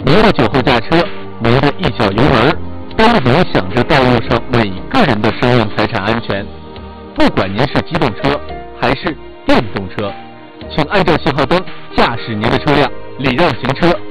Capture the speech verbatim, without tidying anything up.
您的酒后驾车，您的一脚油门，都影响着道路上每个人的生命财产安全。不管您是机动车还是电动车，请按照信号灯驾驶您的车辆，礼让行车。